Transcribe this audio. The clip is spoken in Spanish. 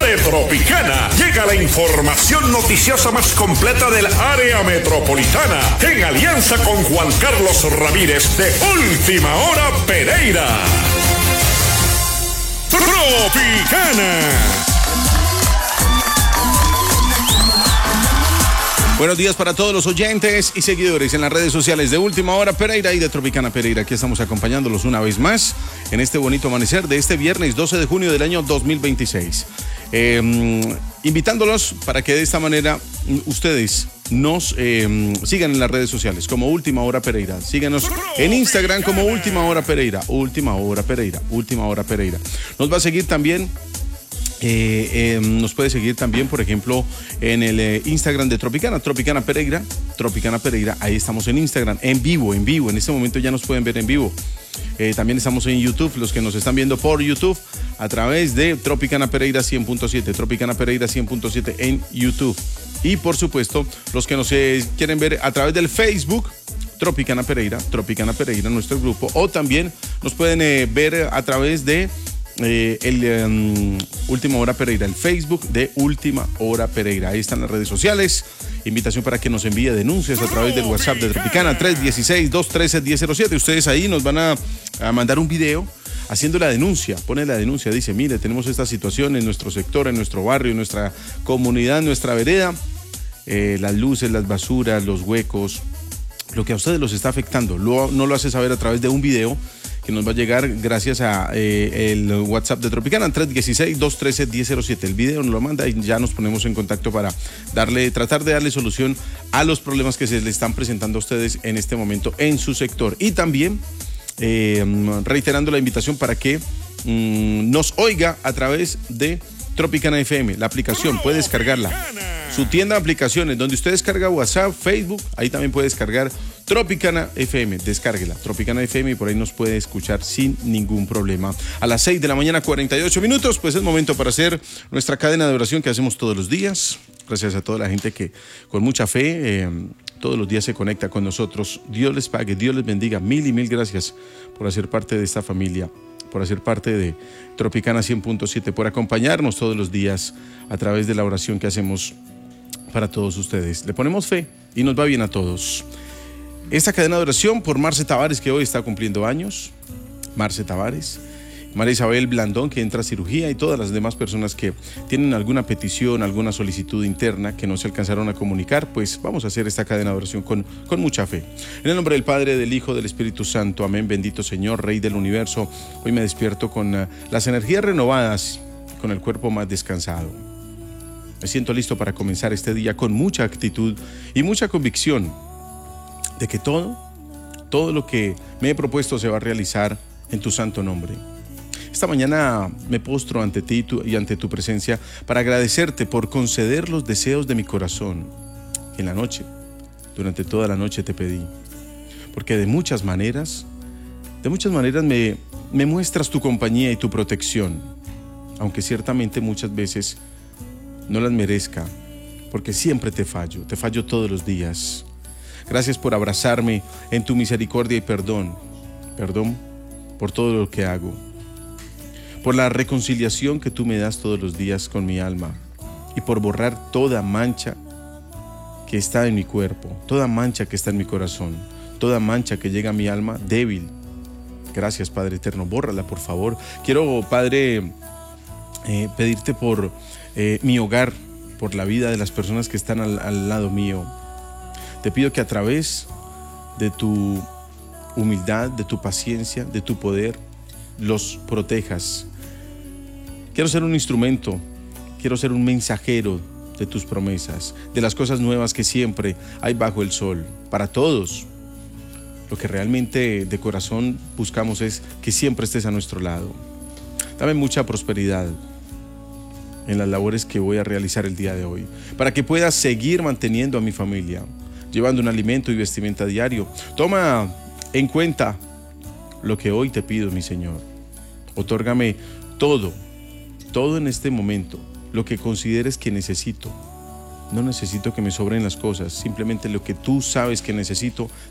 de Tropicana llega la información noticiosa más completa del área metropolitana en alianza con Juan Carlos Ramírez de Última Hora Pereira. Tropicana. Buenos días para todos los oyentes y seguidores en las redes sociales de Última Hora Pereira y de Tropicana Pereira. Aquí estamos acompañándolos una vez más en este bonito amanecer de este viernes 12 de junio del año 2026. Invitándolos para que de esta manera ustedes nos sigan en las redes sociales como Última Hora Pereira. Síganos en Instagram como Última Hora Pereira. Última Hora Pereira. Última Hora Pereira. Nos va a seguir también. Nos puede seguir también, por ejemplo, en el Instagram de Tropicana Pereira, ahí estamos en Instagram, en vivo, en este momento ya nos pueden ver en vivo. También estamos en YouTube, los que nos están viendo por YouTube, a través de Tropicana Pereira 100.7, Tropicana Pereira 100.7 en YouTube. Y por supuesto, los que nos quieren ver a través del Facebook, Tropicana Pereira, nuestro grupo, o también nos pueden ver a través de Última Hora Pereira, el Facebook de Última Hora Pereira. Ahí están las redes sociales. Invitación para que nos envíe denuncias a través del WhatsApp de Tropicana 316-213-1007. Ustedes ahí nos van a mandar un video haciendo la denuncia. Pone la denuncia, dice: mire, tenemos esta situación en nuestro sector, en nuestro barrio, en nuestra comunidad, en nuestra vereda. Las luces, las basuras, los huecos, lo que a ustedes los está afectando. No lo hace saber a través de un video que nos va a llegar gracias a el WhatsApp de Tropicana 316-213-1007. El video nos lo manda y ya nos ponemos en contacto para tratar de darle solución a los problemas que se le están presentando a ustedes en este momento en su sector. Y también reiterando la invitación para que nos oiga a través de Tropicana FM, la aplicación, puede descargarla. Su tienda de aplicaciones, donde usted descarga WhatsApp, Facebook, ahí también puede descargar Tropicana FM, descárguela, Tropicana FM, y por ahí nos puede escuchar sin ningún problema. A las 6 de la mañana, 48 minutos, pues es momento para hacer nuestra cadena de oración que hacemos todos los días. Gracias a toda la gente que con mucha fe todos los días se conecta con nosotros. Dios les pague, Dios les bendiga. Mil y mil gracias por hacer parte de esta familia, por hacer parte de Tropicana 100.7, por acompañarnos todos los días a través de la oración que hacemos para todos ustedes. Le ponemos fe y nos va bien a todos. Esta cadena de oración por Marce Tavares, que hoy está cumpliendo años. Marce Tavares, María Isabel Blandón, que entra a cirugía, y todas las demás personas que tienen alguna petición, alguna solicitud interna que no se alcanzaron a comunicar, pues vamos a hacer esta cadena de oración con mucha fe. En el nombre del Padre, del Hijo, del Espíritu Santo. Amén. Bendito Señor, Rey del Universo. Hoy me despierto con las energías renovadas, con el cuerpo más descansado. Me siento listo para comenzar este día con mucha actitud y mucha convicción de que todo lo que me he propuesto se va a realizar en tu santo nombre. Esta mañana me postro ante ti y ante tu presencia para agradecerte por conceder los deseos de mi corazón. En la noche, durante toda la noche te pedí, porque de muchas maneras me muestras tu compañía y tu protección, aunque ciertamente muchas veces no las merezca, porque siempre te fallo todos los días. Gracias por abrazarme en tu misericordia y perdón por todo lo que hago, por la reconciliación que tú me das todos los días con mi alma, y por borrar toda mancha que está en mi cuerpo, toda mancha que está en mi corazón, toda mancha que llega a mi alma débil. Gracias, Padre eterno, bórrala, por favor. Quiero, Padre, pedirte por mi hogar, por la vida de las personas que están al lado mío. Te pido que a través de tu humildad, de tu paciencia, de tu poder, los protejas. Quiero ser un instrumento, quiero ser un mensajero de tus promesas, de las cosas nuevas que siempre hay bajo el sol, para todos. Lo que realmente de corazón buscamos es que siempre estés a nuestro lado. Dame mucha prosperidad en las labores que voy a realizar el día de hoy, para que pueda seguir manteniendo a mi familia, llevando un alimento y vestimenta diario. Toma en cuenta lo que hoy te pido, mi Señor. Otórgame todo en este momento, lo que consideres que necesito. No necesito que me sobren las cosas, simplemente lo que tú sabes que necesito,